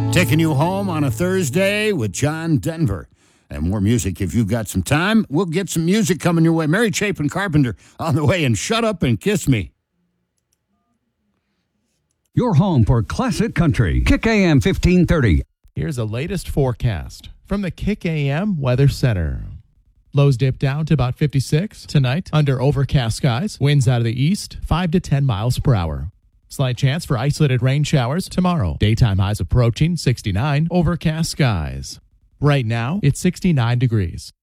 Taking you home on a Thursday with John Denver. And more music if you've got some time. We'll get some music coming your way. Mary Chapin Carpenter on the way, and Shut Up and Kiss Me. Your home for classic country. Kick AM 1530. Here's the latest forecast from the Kick AM Weather Center. Lows dip down to about 56 tonight under overcast skies. Winds out of the east, 5 to 10 miles per hour. Slight chance for isolated rain showers tomorrow. Daytime highs approaching 69, overcast skies. Right now, it's 69 degrees.